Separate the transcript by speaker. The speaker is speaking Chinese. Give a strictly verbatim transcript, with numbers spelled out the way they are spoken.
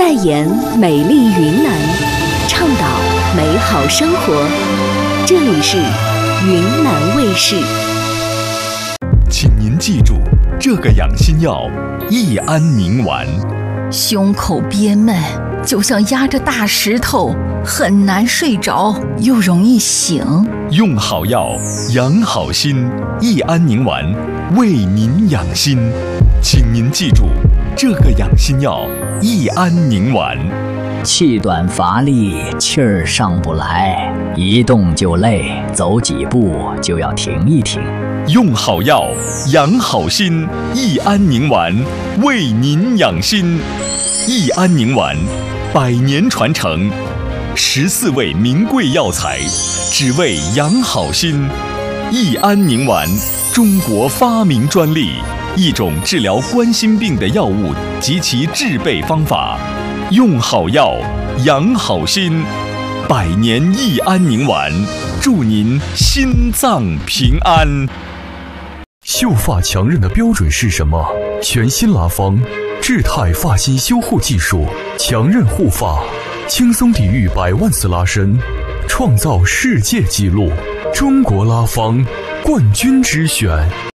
Speaker 1: 代言美丽云南，倡导美好生活。这里是云南卫视。
Speaker 2: 请您记住，这个养心药益安宁丸。
Speaker 3: 胸口憋闷，就像压着大石头，很难睡着，又容易醒。
Speaker 2: 用好药，养好心，益安宁丸为您养心。请您记住，这个养心药益安宁丸。
Speaker 4: 气短乏力，气儿上不来，一动就累，走几步就要停一停。
Speaker 2: 用好药，养好心，益安宁丸为您养心。益安宁丸，百年传承，十四味名贵药材，只为养好心。益安宁丸，中国发明专利，一种治疗冠心病的药物及其制备方法。用好药，养好心，百年益安宁丸，祝您心脏平安。
Speaker 5: 秀发强韧的标准是什么？全新拉芳智泰发型修护技术，强韧护发，轻松抵御百万次拉伸，创造世界纪录。中国拉芳冠军之选。